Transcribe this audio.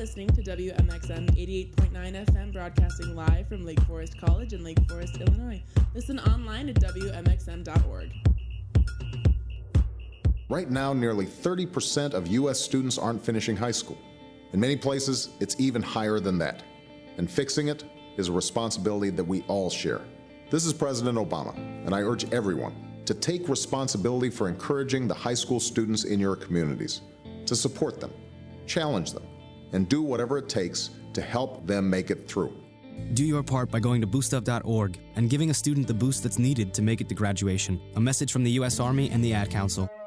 listening to WMXM 88.9 FM, broadcasting live from Lake Forest College in Lake Forest, Illinois. Listen online at WMXM.org. Right now, nearly 30% of U.S. students aren't finishing high school. In many places, it's even higher than that. And fixing it is a responsibility that we all share. This is President Obama, and I urge everyone to take responsibility for encouraging the high school students in your communities, to support them, challenge them, and do whatever it takes to help them make it through. Do your part by going to boostup.org and giving a student the boost that's needed to make it to graduation. A message from the U.S. Army and the Ad Council.